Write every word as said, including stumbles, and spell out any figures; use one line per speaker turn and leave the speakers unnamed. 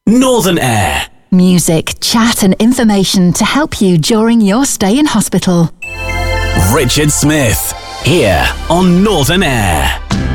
Northern Air.
Music, chat and information to help you during your stay in hospital.
Richard Smith, here on Northern Air.